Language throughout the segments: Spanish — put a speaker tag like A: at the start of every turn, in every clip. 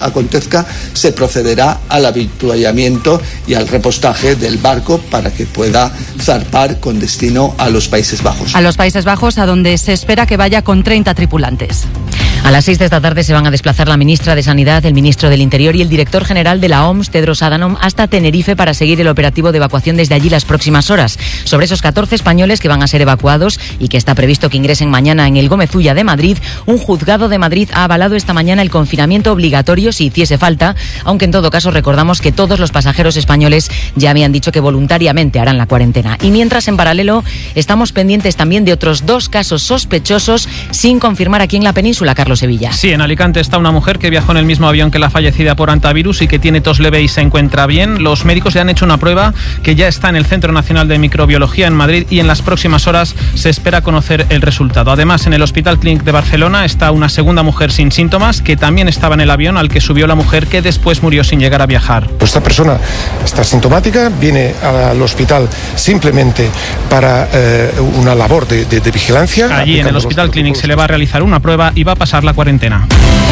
A: acontezca, se procederá al avituallamiento y al repostaje del barco para que pueda zarpar con destino a los Países Bajos.
B: A los Países Bajos, a donde se espera que vaya con 30 tripulantes.
C: A las 6 de esta tarde se van a desplazar la ministra de Sanidad, el ministro del Interior y el director general de la OMS, Tedros Adhanom, hasta Tenerife para seguir el operativo de evacuación desde allí las próximas horas. Sobre esos 14 españoles que van a ser evacuados y que está previsto que ingresen mañana en el Gómez Ulla de Madrid, un juzgado de Madrid ha avalado esta mañana el confinamiento obligatorio si hiciese falta, aunque en todo caso recordamos que todos los pasajeros españoles ya habían dicho que voluntariamente harán la cuarentena. Y mientras, en paralelo, estamos pendientes también de otros 2 casos sospechosos sin confirmar aquí en la península, Carlos Sevilla.
D: Sí, en Alicante está una mujer que viajó en el mismo avión que la fallecida por hantavirus y que tiene tos leve y se encuentra bien. Los médicos le han hecho una prueba que ya está en el Centro Nacional de Microbiología en Madrid y en las próximas horas se espera conocer el resultado. Además, en el Hospital Clínic de Barcelona está una segunda mujer sin síntomas que también estaba en el avión al que subió la mujer, que después murió sin llegar a viajar.
E: Esta persona está sintomática, viene al hospital simplemente para una labor de vigilancia.
D: Allí en el Hospital Clínic se le va a realizar una prueba y va a pasar la cuarentena.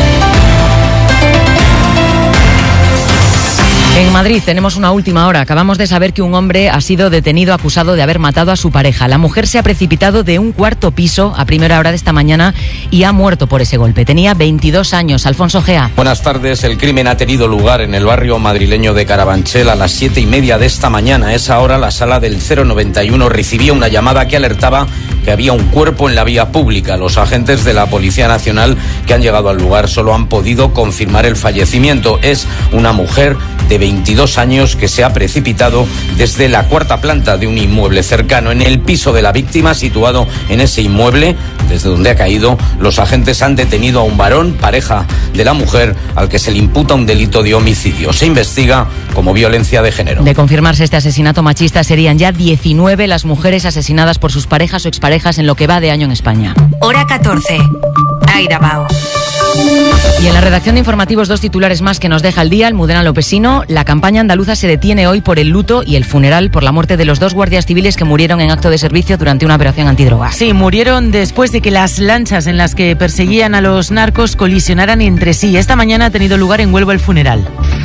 C: En Madrid tenemos una última hora. Acabamos de saber que un hombre ha sido detenido acusado de haber matado a su pareja. La mujer se ha precipitado de un 4º piso a primera hora de esta mañana y ha muerto por ese golpe. Tenía 22 años. Alfonso Gea.
F: Buenas tardes. El crimen ha tenido lugar en el barrio madrileño de Carabanchel a las 7:30 de esta mañana. A esa hora la sala del 091 recibía una llamada que alertaba que había un cuerpo en la vía pública. Los agentes de la Policía Nacional que han llegado al lugar solo han podido confirmar el fallecimiento. Es una mujer de 22 años que se ha precipitado desde la 4ª planta de un inmueble cercano. En el piso de la víctima, situado en ese inmueble, desde donde ha caído, los agentes han detenido a un varón, pareja de la mujer, al que se le imputa un delito de homicidio. Se investiga como violencia de género.
C: De confirmarse este asesinato machista, serían ya 19 las mujeres asesinadas por sus parejas o exparejas en lo que va de año en España.
G: Hora 14. Aida Bao.
C: Y en la redacción de informativos, 2 titulares más que nos deja el día. Almudena Lopesino: la campaña andaluza se detiene hoy por el luto y el funeral por la muerte de los 2 guardias civiles que murieron en acto de servicio durante una operación antidrogas.
B: Sí, murieron después de que las lanchas en las que perseguían a los narcos colisionaran entre sí. Esta mañana ha tenido lugar en Huelva el funeral.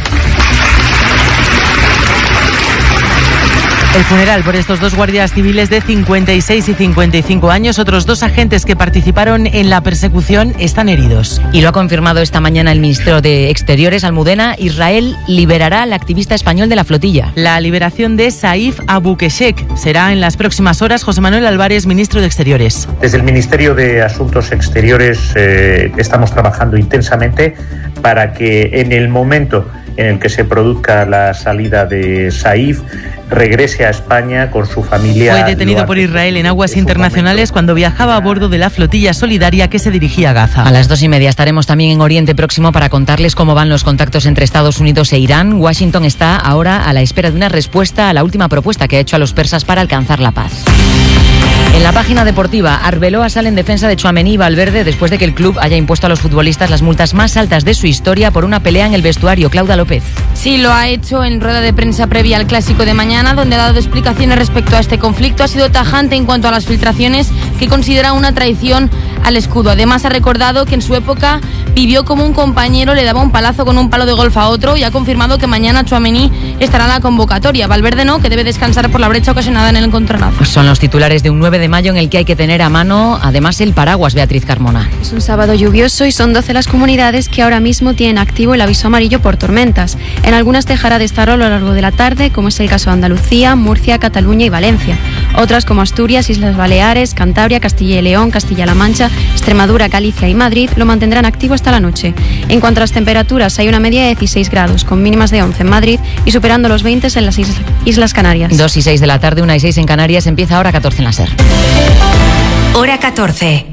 B: El funeral por estos 2 guardias civiles de 56 y 55 años. Otros 2 agentes que participaron en la persecución están heridos.
C: Y lo ha confirmado esta mañana el ministro de Exteriores, Almudena: Israel liberará al activista español de la flotilla.
B: La liberación de Saif Abukeshek será en las próximas horas. José Manuel Álvarez, ministro de Exteriores.
H: Desde el Ministerio de Asuntos Exteriores estamos trabajando intensamente para que en el momento en el que se produzca la salida de Saif, regrese a España con su familia.
B: Fue detenido por Israel en aguas internacionales cuando viajaba a bordo de la flotilla solidaria que se dirigía a Gaza.
C: A las 2:30 estaremos también en Oriente Próximo para contarles cómo van los contactos entre Estados Unidos e Irán. Washington está ahora a la espera de una respuesta a la última propuesta que ha hecho a los persas para alcanzar la paz. En la página deportiva, Arbeloa sale en defensa de Tchouaméni y Valverde después de que el club haya impuesto a los futbolistas las multas más altas de su historia por una pelea en el vestuario. Claudia López.
I: Sí, lo ha hecho en rueda de prensa previa al Clásico de mañana, donde ha dado explicaciones respecto a este conflicto. Ha sido tajante en cuanto a las filtraciones que considera una traición al escudo. Además, ha recordado que en su época vivió como un compañero le daba un palazo con un palo de golf a otro, y ha confirmado que mañana Tchouaméni estará en la convocatoria. Valverde no, que debe descansar por la brecha ocasionada en el encontronazo.
C: Pues son los titulares de un 9 de mayo en el que hay que tener a mano además el paraguas, Beatriz Carmona.
J: Es un sábado lluvioso y son 12 las comunidades que ahora mismo tienen activo el aviso amarillo por tormentas. En algunas dejará de estar a lo largo de la tarde, como es el caso de Andalucía, Murcia, Cataluña y Valencia. Otras, como Asturias, Islas Baleares, Cantabria, Castilla y León, Castilla-La Mancha, Extremadura, Galicia y Madrid, lo mantendrán activo hasta la noche. En cuanto a las temperaturas, hay una media de 16 grados, con mínimas de 11 en Madrid y superando los 20 en las Islas Canarias.
C: 2 y 6 de la tarde, 1 y 6 en Canarias. Empieza ahora 14 en la SER.
G: Hora 14.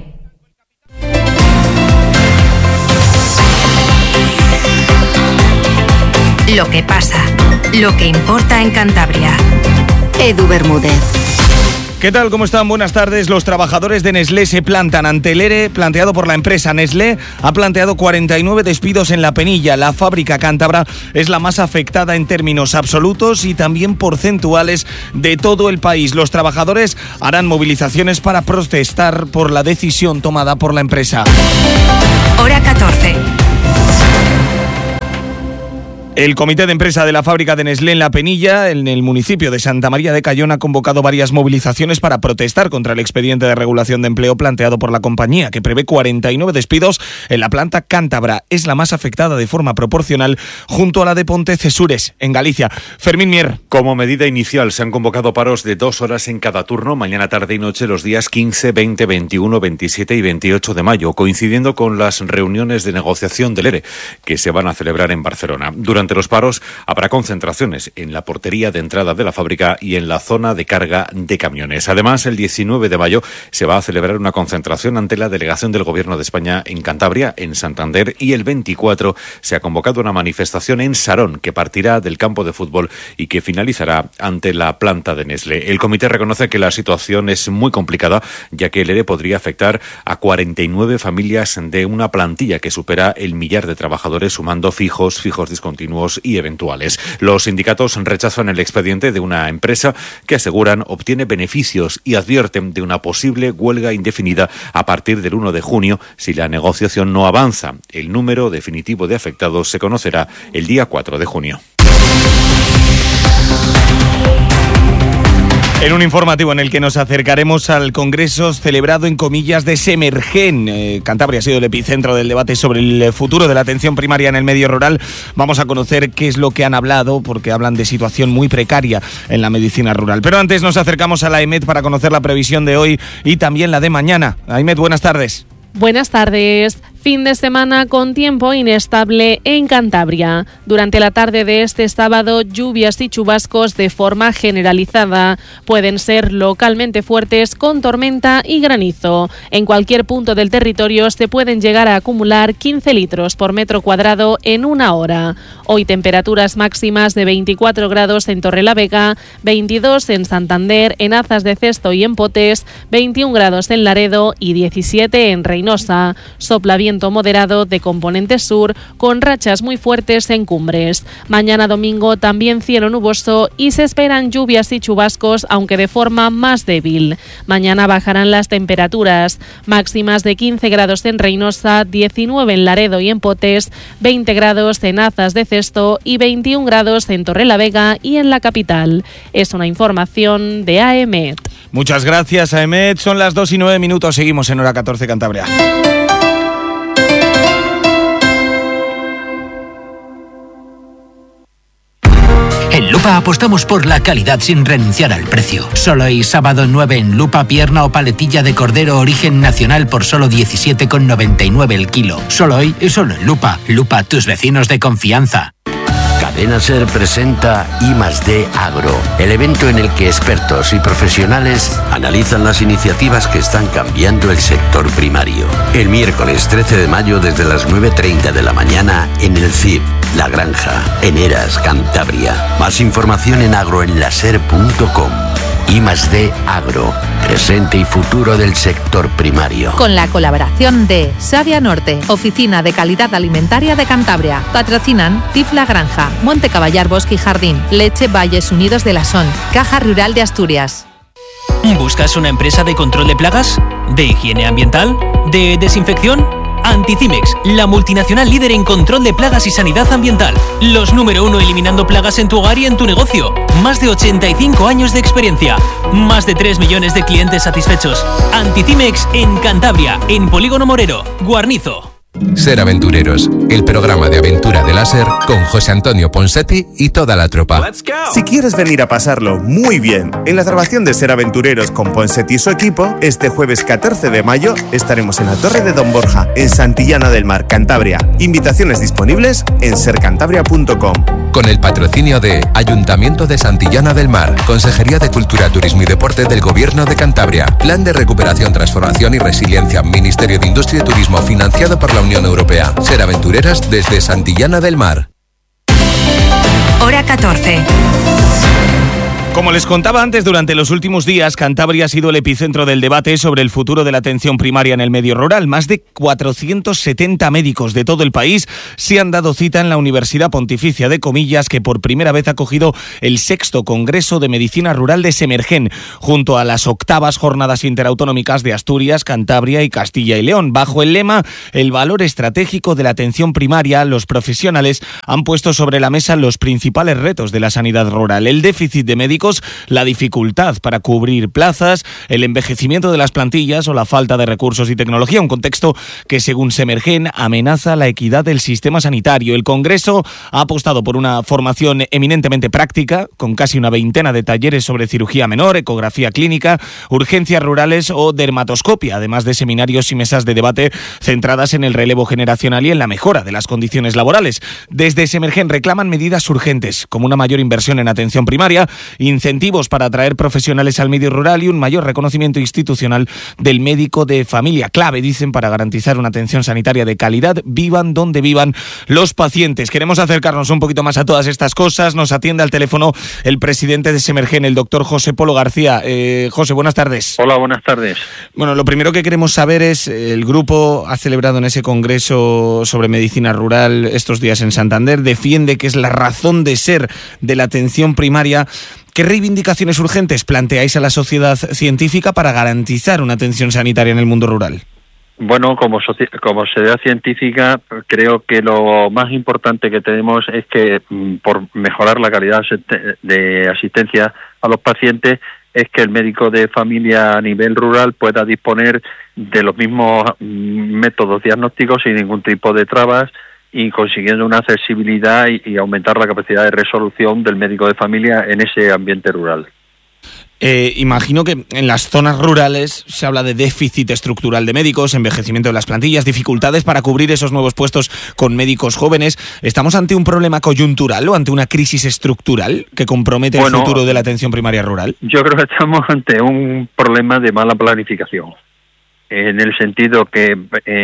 G: Lo que pasa, lo que importa en Cantabria. Edu Bermúdez.
K: ¿Qué tal? ¿Cómo están? Buenas tardes. Los trabajadores de Nestlé se plantan ante el ERE planteado por la empresa. Nestlé ha planteado 49 despidos en La Penilla. La fábrica cántabra es la más afectada en términos absolutos y también porcentuales de todo el país. Los trabajadores harán movilizaciones para protestar por la decisión tomada por la empresa.
G: Hora 14.
K: El comité de empresa de la fábrica de Nestlé en La Penilla, en el municipio de Santa María de Cayón, ha convocado varias movilizaciones para protestar contra el expediente de regulación de empleo planteado por la compañía, que prevé 49 despidos en la planta cántabra. Es la más afectada de forma proporcional junto a la de Pontecesures, en Galicia. Fermín Mier.
L: Como medida inicial se han convocado paros de 2 horas en cada turno, mañana, tarde y noche, los días 15, 20, 21, 27 y 28 de mayo, coincidiendo con las reuniones de negociación del ERE, que se van a celebrar en Barcelona. Durante los paros habrá concentraciones en la portería de entrada de la fábrica y en la zona de carga de camiones. Además, el 19 de mayo se va a celebrar una concentración ante la delegación del Gobierno de España en Cantabria, en Santander, y el 24 se ha convocado una manifestación en Sarón, que partirá del campo de fútbol y que finalizará ante la planta de Nestlé. El comité reconoce que la situación es muy complicada, ya que el ERE podría afectar a 49 familias de una plantilla que supera el 1.000.000 de trabajadores, sumando fijos discontinuos y eventuales. Los sindicatos rechazan el expediente de una empresa que aseguran obtiene beneficios y advierten de una posible huelga indefinida a partir del 1 de junio si la negociación no avanza. El número definitivo de afectados se conocerá el día 4 de junio.
K: En un informativo en el que nos acercaremos al congreso celebrado en comillas de Semergen. Cantabria ha sido el epicentro del debate sobre el futuro de la atención primaria en el medio rural. Vamos a conocer qué es lo que han hablado, porque hablan de situación muy precaria en la medicina rural. Pero antes nos acercamos a la EMET para conocer la previsión de hoy y también la de mañana. EMET, buenas tardes.
M: Buenas tardes. Fin de semana con tiempo inestable en Cantabria. Durante la tarde de este sábado, lluvias y chubascos de forma generalizada. Pueden ser localmente fuertes con tormenta y granizo. En cualquier punto del territorio se pueden llegar a acumular 15 litros por metro cuadrado en una hora. Hoy temperaturas máximas de 24 grados en Torrelavega, 22 en Santander, en Azas de Cesto y en Potes, 21 grados en Laredo y 17 en Reynosa. Sopla viento moderado de componente sur con rachas muy fuertes en cumbres. Mañana domingo también cielo nuboso y se esperan lluvias y chubascos, aunque de forma más débil. Mañana bajarán las temperaturas, máximas de 15 grados en Reynosa, 19 en Laredo y en Potes, 20 grados en Azas de Cesto y 21 grados en Torrelavega y en la capital. Es una información de AEMET.
K: Muchas gracias, AEMET. Son las 2:09. Seguimos en Hora 14 Cantabria.
N: En Lupa apostamos por la calidad sin renunciar al precio. Solo hoy sábado 9 en Lupa, pierna o paletilla de cordero origen nacional por solo 17,99 el kilo. Solo hoy y solo en Lupa. Lupa, tus vecinos de confianza.
O: Cadena SER presenta I+D Agro, el evento en el que expertos y profesionales analizan las iniciativas que están cambiando el sector primario. El miércoles 13 de mayo desde las 9:30 de la mañana en el CIP, La Granja, en Eras, Cantabria. Más información en agroenlaser.com. I+D Agro, presente y futuro del sector primario.
P: Con la colaboración de Savia Norte, Oficina de Calidad Alimentaria de Cantabria. Patrocinan CIF La Granja, Monte Caballar Bosque y Jardín, Leche Valles Unidos de la Son, Caja Rural de Asturias.
Q: ¿Buscas una empresa de control de plagas? ¿De higiene ambiental? ¿De desinfección? Anticimex, la multinacional líder en control de plagas y sanidad ambiental. Los número 1 eliminando plagas en tu hogar y en tu negocio. Más de 85 años de experiencia. Más de 3 millones de clientes satisfechos. Anticimex en Cantabria, en Polígono Morero, Guarnizo.
R: Ser Aventureros, el programa de aventura de láser con José Antonio Ponsetti y toda la tropa.
S: Si quieres venir a pasarlo muy bien en la grabación de Ser Aventureros con Ponsetti y su equipo, este jueves 14 de mayo estaremos en la Torre de Don Borja, en Santillana del Mar, Cantabria. Invitaciones disponibles en sercantabria.com.
R: Con el patrocinio de Ayuntamiento de Santillana del Mar, Consejería de Cultura, Turismo y Deporte del Gobierno de Cantabria, Plan de Recuperación, Transformación y Resiliencia, Ministerio de Industria y Turismo, financiado por la Unión Europea. Ser aventureras desde Santillana del Mar.
G: Hora 14.
K: Como les contaba antes, durante los últimos días, Cantabria ha sido el epicentro del debate sobre el futuro de la atención primaria en el medio rural. Más de 470 médicos de todo el país se han dado cita en la Universidad Pontificia de Comillas, que por primera vez ha acogido el 6º Congreso de Medicina Rural de Semergen, junto a las 8ª Jornadas Interautonómicas de Asturias, Cantabria y Castilla y León. Bajo el lema "El valor estratégico de la atención primaria", los profesionales han puesto sobre la mesa los principales retos de la sanidad rural: el déficit de médicos, la dificultad para cubrir plazas, el envejecimiento de las plantillas o la falta de recursos y tecnología, un contexto que, según Semergen, amenaza la equidad del sistema sanitario. El Congreso ha apostado por una formación eminentemente práctica, con casi una veintena de talleres sobre cirugía menor, ecografía clínica, urgencias rurales o dermatoscopia, además de seminarios y mesas de debate centradas en el relevo generacional y en la mejora de las condiciones laborales. Desde Semergen reclaman medidas urgentes, como una mayor inversión en atención primaria, incentivos para atraer profesionales al medio rural y un mayor reconocimiento institucional del médico de familia, clave, dicen, para garantizar una atención sanitaria de calidad, vivan donde vivan los pacientes. Queremos acercarnos un poquito más a todas estas cosas. Nos atiende al teléfono el presidente de Semergen, el doctor José Polo García. José, buenas tardes.
T: Hola, buenas tardes.
K: Bueno, lo primero que queremos saber es, el grupo ha celebrado en ese congreso sobre medicina rural estos días en Santander, defiende que es la razón de ser de la atención primaria. ¿Qué reivindicaciones urgentes planteáis a la sociedad científica para garantizar una atención sanitaria en el mundo rural?
T: Bueno, como sociedad científica, creo que lo más importante que tenemos es que, por mejorar la calidad de asistencia a los pacientes, es que el médico de familia a nivel rural pueda disponer de los mismos métodos diagnósticos sin ningún tipo de trabas, y consiguiendo una accesibilidad y aumentar la capacidad de resolución del médico de familia en ese ambiente rural.
K: Imagino que en las zonas rurales se habla de déficit estructural de médicos, envejecimiento de las plantillas, dificultades para cubrir esos nuevos puestos con médicos jóvenes. ¿Estamos ante un problema coyuntural o ante una crisis estructural que compromete el futuro de la atención primaria rural?
T: Yo creo que estamos ante un problema de mala planificación, en el sentido que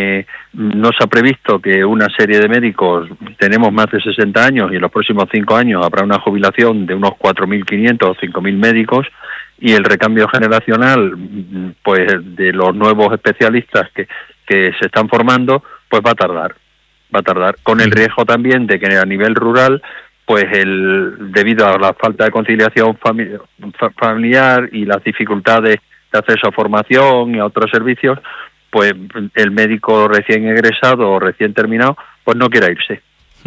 T: no se ha previsto que una serie de médicos, tenemos más de 60 años y en los próximos 5 años habrá una jubilación de unos 4.500 o 5.000 médicos, y el recambio generacional, pues, de los nuevos especialistas que se están formando, pues va a tardar, con el riesgo también de que a nivel rural, pues debido a la falta de conciliación familiar y las dificultades de acceso a formación y a otros servicios, pues el médico recién egresado o recién terminado, pues no quiera irse.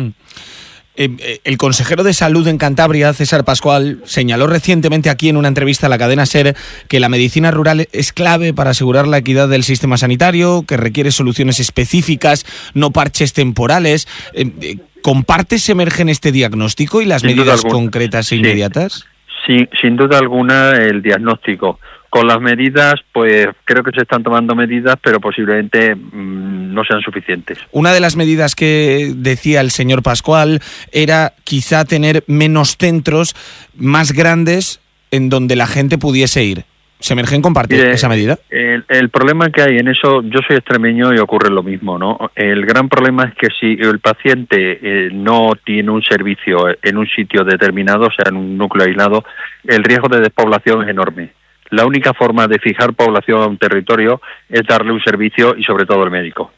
K: El consejero de Salud en Cantabria, César Pascual, señaló recientemente aquí en una entrevista a la cadena SER que la medicina rural es clave para asegurar la equidad del sistema sanitario, que requiere soluciones específicas, no parches temporales. ¿Comparte Semergen este diagnóstico y las medidas concretas e inmediatas?
T: Sí, sin duda alguna el diagnóstico. Con las medidas, pues creo que se están tomando medidas, pero posiblemente no sean suficientes.
K: Una de las medidas que decía el señor Pascual era quizá tener menos centros más grandes en donde la gente pudiese ir. ¿Semergen comparte esa medida?
T: El problema que hay en eso, yo soy extremeño y ocurre lo mismo, ¿no? El gran problema es que si el paciente no tiene un servicio en un sitio determinado, o sea, en un núcleo aislado, el riesgo de despoblación es enorme. La única forma de fijar población a un territorio es darle un servicio y sobre todo el médico.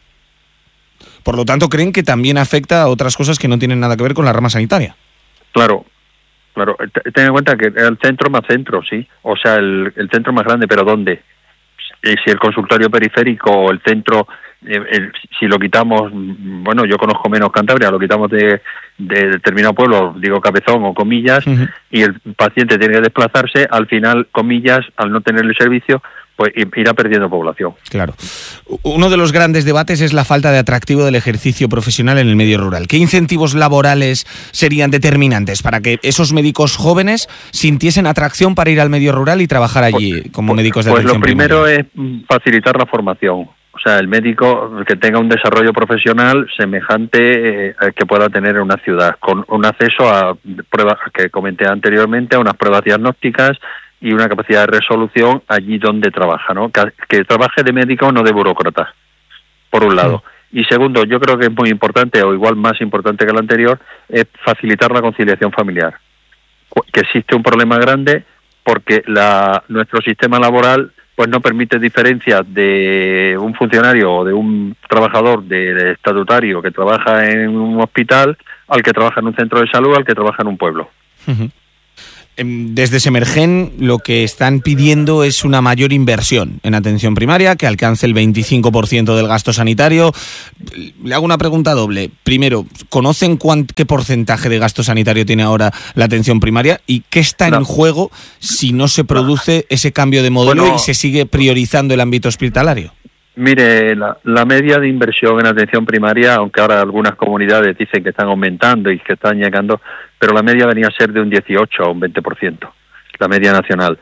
K: Por lo tanto, ¿creen que también afecta a otras cosas que no tienen nada que ver con la rama sanitaria?
T: Claro. Ten en cuenta que el centro más centro, sí. O sea, el centro más grande, pero ¿dónde? Si el consultorio periférico o el centro, si lo quitamos, bueno, yo conozco menos Cantabria, lo quitamos de determinado pueblo, digo Cabezón o Comillas, y el paciente tiene que desplazarse, al final, Comillas, al no tener el servicio, pues irá perdiendo población.
K: Claro. Uno de los grandes debates es la falta de atractivo del ejercicio profesional en el medio rural. ¿Qué incentivos laborales serían determinantes para que esos médicos jóvenes sintiesen atracción para ir al medio rural y trabajar allí como médicos de atención primaria?
T: Pues lo primero es facilitar la formación. O sea, el médico que tenga un desarrollo profesional semejante que pueda tener en una ciudad, con un acceso a pruebas que comenté anteriormente, a unas pruebas diagnósticas y una capacidad de resolución allí donde trabaja, ¿no? Que trabaje de médico, no de burócrata, por un lado. Y segundo, yo creo que es muy importante, o igual más importante que lo anterior, es facilitar la conciliación familiar. que existe un problema grande porque nuestro sistema laboral pues no permite diferencias de un funcionario o de un trabajador del estatutario que trabaja en un hospital al que trabaja en un centro de salud, al que trabaja en un pueblo.
K: Uh-huh. Desde Semergen lo que están pidiendo es una mayor inversión en atención primaria, que alcance el 25% del gasto sanitario. Le hago una pregunta doble. Primero, ¿conocen qué porcentaje de gasto sanitario tiene ahora la atención primaria? ¿Y qué está en juego si no se produce ese cambio de modelo y se sigue priorizando el ámbito hospitalario?
T: Mire, la media de inversión en atención primaria, aunque ahora algunas comunidades dicen que están aumentando y que están llegando, pero la media venía a ser de un 18 a un 20%, la media nacional.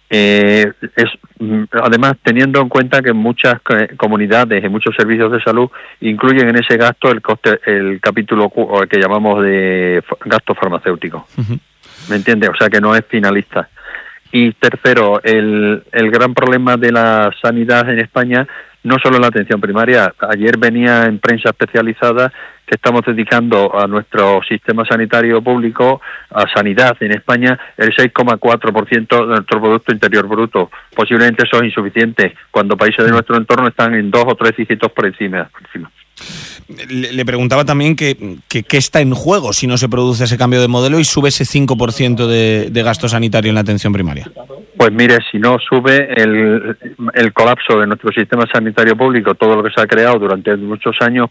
T: Además, teniendo en cuenta que muchas comunidades y muchos servicios de salud incluyen en ese gasto el capítulo que llamamos de gasto farmacéutico. Uh-huh. ¿Me entiende? O sea que no es finalista. Y tercero, el gran problema de la sanidad en España, no solo la atención primaria. Ayer venía en prensa especializada que estamos dedicando a nuestro sistema sanitario público, a sanidad en España, el 6,4% de nuestro Producto Interior Bruto. Posiblemente eso es insuficiente, cuando países de nuestro entorno están en 2 o 3 dígitos por encima.
K: Le preguntaba también qué está en juego si no se produce ese cambio de modelo y sube ese 5% de gasto sanitario en la atención primaria.
T: Pues mire, si no sube el colapso de nuestro sistema sanitario público, todo lo que se ha creado durante muchos años,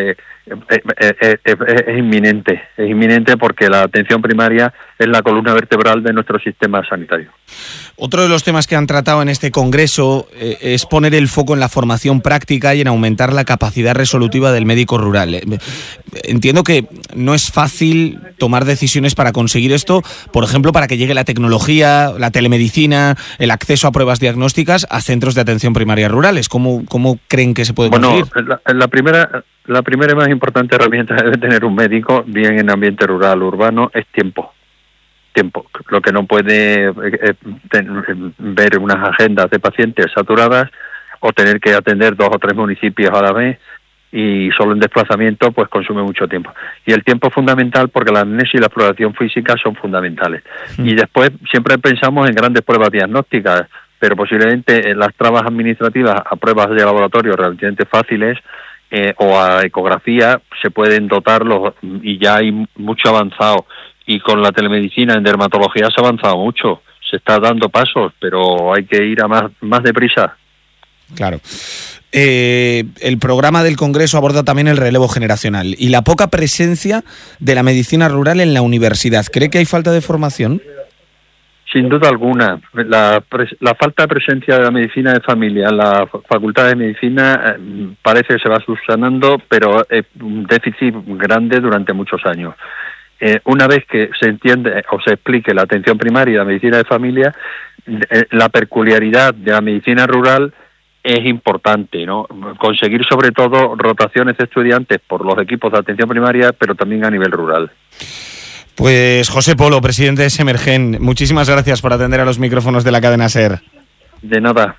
T: es inminente porque la atención primaria es la columna vertebral de nuestro sistema sanitario.
K: Otro de los temas que han tratado en este congreso es poner el foco en la formación práctica y en aumentar la capacidad resolutiva del médico rural. Entiendo que no es fácil tomar decisiones para conseguir esto, por ejemplo, para que llegue la tecnología, la telemedicina, el acceso a pruebas diagnósticas a centros de atención primaria rurales. ¿Cómo creen que se puede conseguir?
T: Bueno, la primera y más importante herramienta que debe tener un médico, bien en ambiente rural o urbano, es tiempo. Lo que no puede ver unas agendas de pacientes saturadas o tener que atender 2 o 3 municipios a la vez y solo en desplazamiento pues consume mucho tiempo. Y el tiempo es fundamental porque la anamnesis y la exploración física son fundamentales. Y después siempre pensamos en grandes pruebas diagnósticas, pero posiblemente las trabas administrativas a pruebas de laboratorio relativamente fáciles o a ecografía se pueden dotarlos y ya hay mucho avanzado. Y con la telemedicina en dermatología se ha avanzado mucho, se está dando pasos, pero hay que ir a más deprisa.
K: Claro. El programa del Congreso aborda también el relevo generacional y la poca presencia de la medicina rural en la universidad. ¿Cree que hay falta de formación?
T: Sin duda alguna. La falta de presencia de la medicina de familia en la Facultad de Medicina parece que se va subsanando, pero es un déficit grande durante muchos años. Una vez que se entiende o se explique la atención primaria y la medicina de familia, la peculiaridad de la medicina rural es importante, ¿no? Conseguir sobre todo rotaciones de estudiantes por los equipos de atención primaria, pero también a nivel rural.
K: Pues José Polo, presidente de Semergen, muchísimas gracias por atender a los micrófonos de la cadena SER.
T: De nada.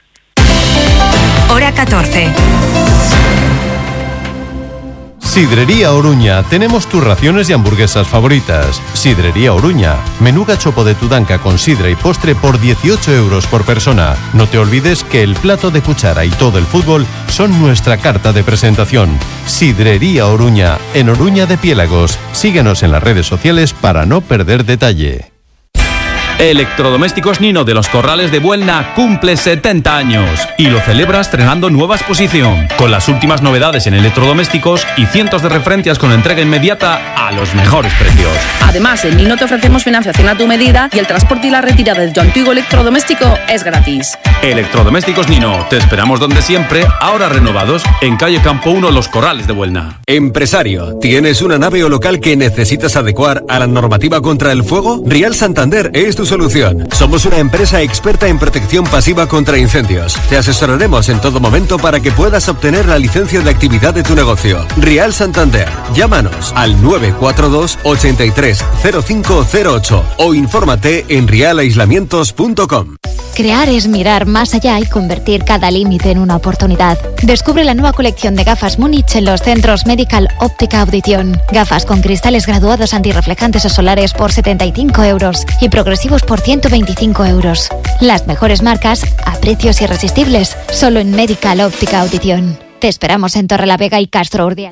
G: Hora 14.
U: Sidrería Oruña, tenemos tus raciones y hamburguesas favoritas. Sidrería Oruña, menú gachopo de Tudanca con sidra y postre por 18 euros por persona. No te olvides que el plato de cuchara y todo el fútbol son nuestra carta de presentación. Sidrería Oruña, en Oruña de Piélagos. Síguenos en las redes sociales para no perder detalle.
V: Electrodomésticos Nino de los Corrales de Buelna cumple 70 años y lo celebra estrenando nueva exposición con las últimas novedades en electrodomésticos y cientos de referencias con entrega inmediata a los mejores precios.
W: Además, en Nino te ofrecemos financiación a tu medida y el transporte y la retirada de tu antiguo electrodoméstico es gratis.
V: Electrodomésticos Nino, te esperamos donde siempre, ahora renovados, en calle Campo 1 Los Corrales de Buelna.
X: Empresario, ¿tienes una nave o local que necesitas adecuar a la normativa contra el fuego? Rial Santander es tu solución. Somos una empresa experta en protección pasiva contra incendios. Te asesoraremos en todo momento para que puedas obtener la licencia de actividad de tu negocio. Rial Santander. Llámanos al 942 83 0508 o infórmate en rialaislamientos.com.
A: Crear es mirar más allá y convertir cada límite en una oportunidad. Descubre la nueva colección de gafas Múnich en los centros Medical Óptica Audición. Gafas con cristales graduados antirreflejantes o solares por 75 euros y progresivos por 125 euros. Las mejores marcas a precios irresistibles, solo en Medical Óptica Audición. Te esperamos en Torrelavega y Castro Urdiales.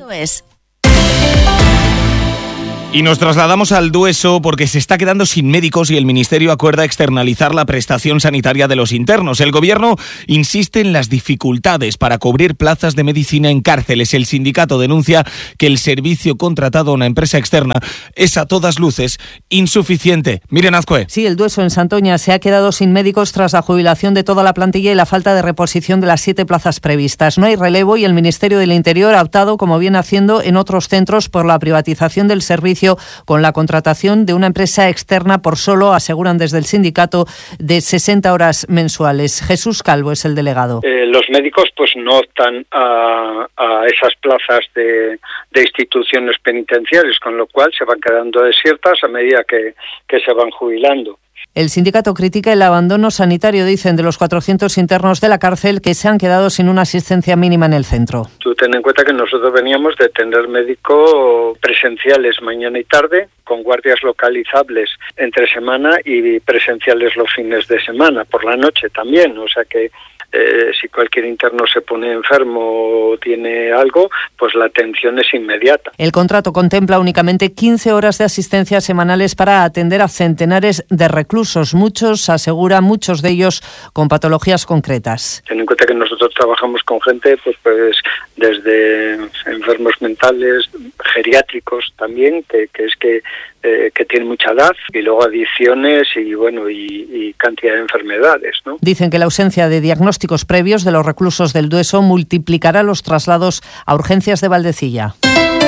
K: Y nos trasladamos al Dueso porque se está quedando sin médicos y el Ministerio acuerda externalizar la prestación sanitaria de los internos. El Gobierno insiste en las dificultades para cubrir plazas de medicina en cárceles. El sindicato denuncia que el servicio contratado a una empresa externa es a todas luces insuficiente. Miren, Azcue.
D: Sí, el Dueso en Santoña se ha quedado sin médicos tras la jubilación de toda la plantilla y la falta de reposición de las 7 plazas previstas. No hay relevo y el Ministerio del Interior ha optado, como viene haciendo en otros centros, por la privatización del servicio con la contratación de una empresa externa por solo, aseguran desde el sindicato, de 60 horas mensuales. Jesús Calvo es el delegado.
E: Los médicos pues no optan a esas plazas de instituciones penitenciarias, con lo cual se van quedando desiertas a medida que se van jubilando.
D: El sindicato critica el abandono sanitario, dicen, de los 400 internos de la cárcel que se han quedado sin una asistencia mínima en el centro.
E: Tú ten en cuenta que nosotros veníamos de tener médicos presenciales mañana y tarde, con guardias localizables entre semana y presenciales los fines de semana, por la noche también, o sea que si cualquier interno se pone enfermo o tiene algo, pues la atención es inmediata.
D: El contrato contempla únicamente 15 horas de asistencia semanales para atender a centenares de reclusos, muchos de ellos con patologías concretas.
E: Ten en cuenta que nosotros trabajamos con gente pues desde enfermos mentales, geriátricos también, que tienen mucha edad, y luego adicciones y cantidad de enfermedades, ¿no?
D: Dicen que la ausencia de diagnósticos previos de los reclusos del Dueso multiplicará los traslados a urgencias de Valdecilla.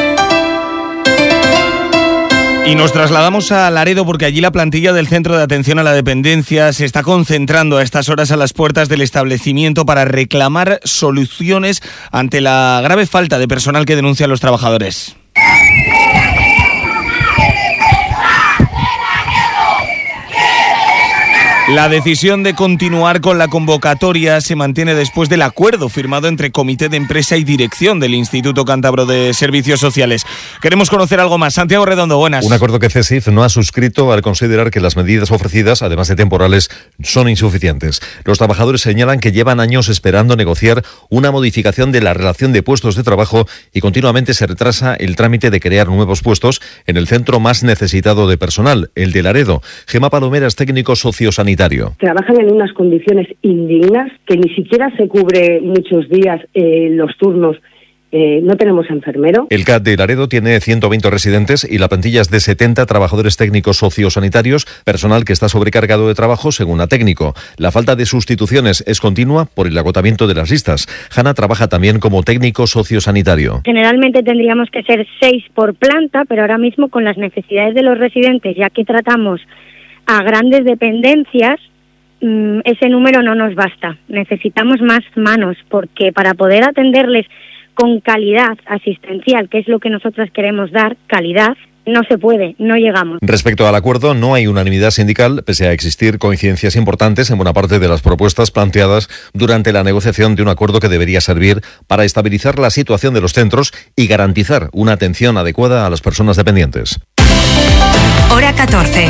K: Y nos trasladamos a Laredo porque allí la plantilla del Centro de Atención a la Dependencia se está concentrando a estas horas a las puertas del establecimiento para reclamar soluciones ante la grave falta de personal que denuncian los trabajadores. La decisión de continuar con la convocatoria se mantiene después del acuerdo firmado entre Comité de Empresa y Dirección del Instituto Cántabro de Servicios Sociales. Queremos conocer algo más. Santiago Redondo, buenas.
F: Un acuerdo que CESIF no ha suscrito al considerar que las medidas ofrecidas, además de temporales, son insuficientes. Los trabajadores señalan que llevan años esperando negociar una modificación de la relación de puestos de trabajo y continuamente se retrasa el trámite de crear nuevos puestos en el centro más necesitado de personal, el de Laredo. Gemma Palomeras, técnico sociosanitario.
Y: Trabajan en unas condiciones indignas, que ni siquiera se cubre muchos días los turnos. No tenemos enfermero.
F: El CAT de Laredo tiene 120 residentes y la plantilla es de 70 trabajadores técnicos sociosanitarios, personal que está sobrecargado de trabajo según la técnico. La falta de sustituciones es continua por el agotamiento de las listas. Hanna trabaja también como técnico sociosanitario.
Z: Generalmente tendríamos que ser 6 por planta, pero ahora mismo con las necesidades de los residentes, ya que tratamos a grandes dependencias, ese número no nos basta. Necesitamos más manos, porque para poder atenderles con calidad asistencial, que es lo que nosotras queremos dar, calidad, no se puede, no llegamos.
F: Respecto al acuerdo, no hay unanimidad sindical, pese a existir coincidencias importantes en buena parte de las propuestas planteadas durante la negociación de un acuerdo que debería servir para estabilizar la situación de los centros y garantizar una atención adecuada a las personas dependientes.
G: Hora 14.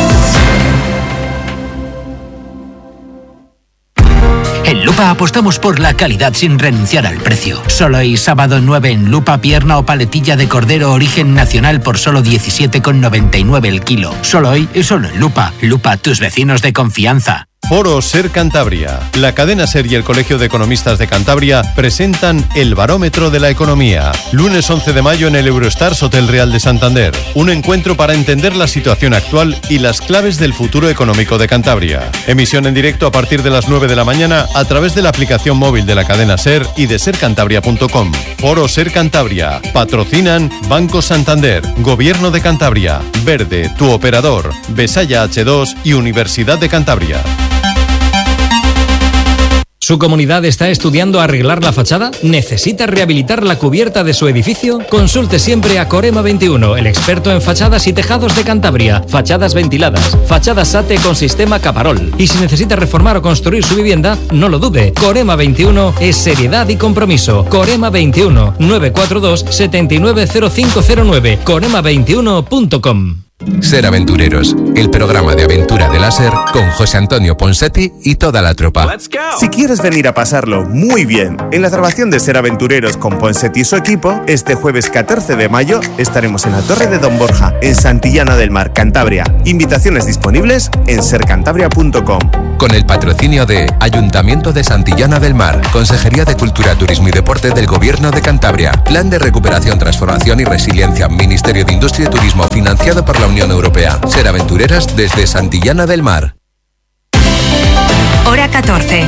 N: En Lupa apostamos por la calidad sin renunciar al precio. Solo hoy, sábado 9, en Lupa, pierna o paletilla de cordero origen nacional por solo 17,99 el kilo. Solo hoy y solo en Lupa. Lupa, tus vecinos de confianza.
U: Foro Ser Cantabria. La cadena Ser y el Colegio de Economistas de Cantabria presentan el Barómetro de la Economía. Lunes 11 de mayo en el Eurostars Hotel Real de Santander. Un encuentro para entender la situación actual y las claves del futuro económico de Cantabria. Emisión en directo a partir de las 9 de la mañana a través de la aplicación móvil de la cadena Ser y de sercantabria.com. Foro Ser Cantabria. Patrocinan Banco Santander, Gobierno de Cantabria, Verde, tu operador, Besaya H2 y Universidad de Cantabria.
B: ¿Su comunidad está estudiando arreglar la fachada? ¿Necesita rehabilitar la cubierta de su edificio? Consulte siempre a Corema 21, el experto en fachadas y tejados de Cantabria. Fachadas ventiladas, fachadas SATE con sistema Caparol. Y si necesita reformar o construir su vivienda, no lo dude. Corema 21 es seriedad y compromiso. Corema 21 942 790509. Corema21.com.
R: Ser Aventureros, el programa de aventura de láser con José Antonio Ponsetti y toda la tropa.
S: Si quieres venir a pasarlo muy bien en la grabación de Ser Aventureros con Ponsetti y su equipo, este jueves 14 de mayo estaremos en la Torre de Don Borja, en Santillana del Mar, Cantabria. Invitaciones disponibles en sercantabria.com.
R: Con el patrocinio de Ayuntamiento de Santillana del Mar, Consejería de Cultura, Turismo y Deporte del Gobierno de Cantabria, Plan de Recuperación, Transformación y Resiliencia, Ministerio de Industria y Turismo, financiado por la Unión Europea. Ser aventureras desde Santillana del Mar.
G: Hora 14.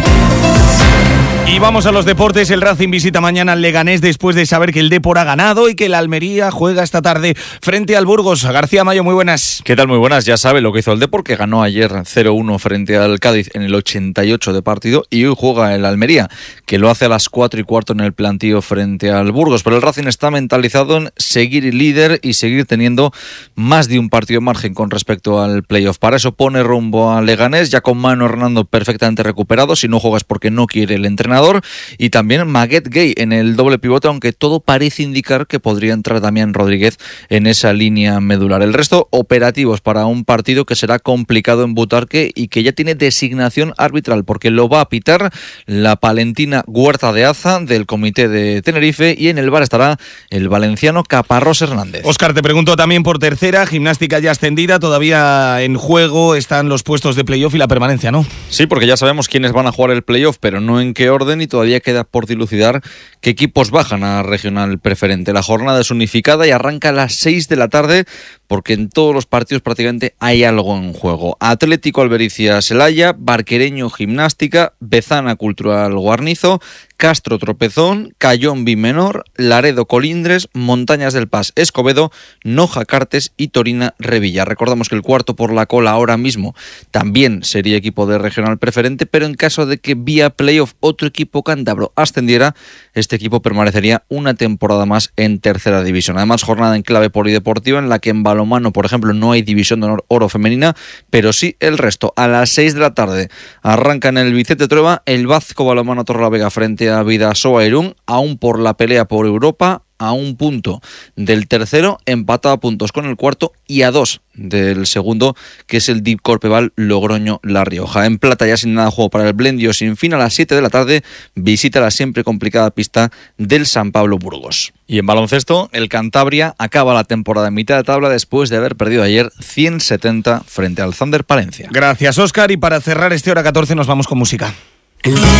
K: Y vamos a los deportes. El Racing visita mañana al Leganés después de saber que el Depor ha ganado y que el Almería juega esta tarde frente al Burgos. García Mayo, muy buenas.
C: ¿Qué tal? Muy buenas. Ya sabe lo que hizo el Depor, que ganó ayer 0-1 frente al Cádiz en el 88 de partido, y hoy juega el Almería, que lo hace a las 4:15 en el plantío frente al Burgos. Pero el Racing está mentalizado en seguir líder y seguir teniendo más de un partido en margen con respecto al playoff. Para eso pone rumbo al Leganés, ya con Manu Hernando perfectamente recuperado. Si no juegas porque no quiere el entrenador. Y también Maguette Gay en el doble pivote, aunque todo parece indicar que podría entrar Damián Rodríguez en esa línea medular. El resto operativos para un partido que será complicado en Butarque y que ya tiene designación arbitral, porque lo va a pitar la palentina Huerta de Aza del Comité de Tenerife, y en el VAR estará el valenciano Caparrós Hernández.
K: Óscar, te pregunto también por tercera, Gimnástica ya ascendida, todavía en juego están los puestos de playoff y la permanencia, ¿no?
C: Sí, porque ya sabemos quiénes van a jugar el playoff, pero no en qué orden, y todavía queda por dilucidar qué equipos bajan a regional preferente. La jornada es unificada y arranca a las 6 de la tarde, porque en todos los partidos prácticamente hay algo en juego. Atlético Albericia Celaya, Barquereño Gimnástica, Bezana Cultural Guarnizo, Castro Tropezón, Cayón Bimenor, Laredo Colindres, Montañas del Paz Escobedo, Noja Cartes y Torina Revilla. Recordamos que el cuarto por la cola ahora mismo también sería equipo de regional preferente, pero en caso de que vía playoff otro equipo cántabro ascendiera, este equipo permanecería una temporada más en tercera división. Además, jornada en clave polideportiva en la que en balonmano, por ejemplo, no hay división de honor oro femenina, pero sí el resto. A las 6 de la tarde arranca en el Vicente Trueba el Vasco Balonmano Torrelavega frente a Bidasoa Irún, aún por la pelea por Europa, a un punto del tercero, empatado a puntos con el cuarto y a 2 del segundo, que es el Deep Corpeval Logroño-La Rioja. En plata, ya sin nada de juego para el Blendio sin fin, a las 7 de la tarde visita la siempre complicada pista del San Pablo Burgos. Y en baloncesto, el Cantabria acaba la temporada en mitad de tabla después de haber perdido ayer 170 frente al Thunder Palencia.
K: Gracias, Óscar, y para cerrar este hora 14 nos vamos con música.
H: El día